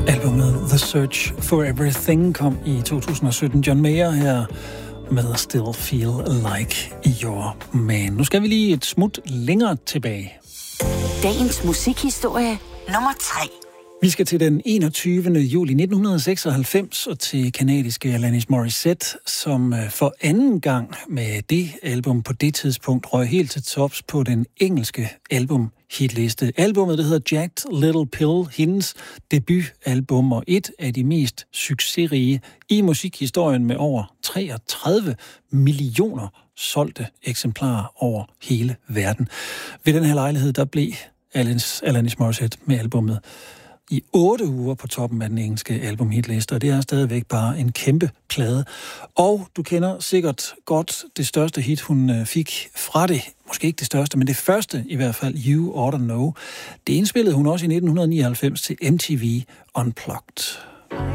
Albumet The Search for Everything kom i 2017. John Mayer her med Still Feel Like Your Man. Nu skal vi lige et smut længere tilbage. Dagens musikhistorie nummer 3. Vi skal til den 21. juli 1996 og til kanadiske Alanis Morissette, som for anden gang med det album på det tidspunkt røg helt til tops på den engelske album-hitliste. Albummet, der hedder Jagged Little Pill, hendes debutalbum og et af de mest succesrige i musikhistorien med over 33 millioner solgte eksemplarer over hele verden. Ved den her lejlighed, der blev Alanis Morissette med albummet i 8 uger på toppen af den engelske album-hitliste, og det er stadigvæk bare en kæmpe plade. Og du kender sikkert godt det største hit, hun fik fra det. Måske ikke det største, men det første i hvert fald, You Oughta Know. Det indspillede hun også i 1999 til MTV Unplugged.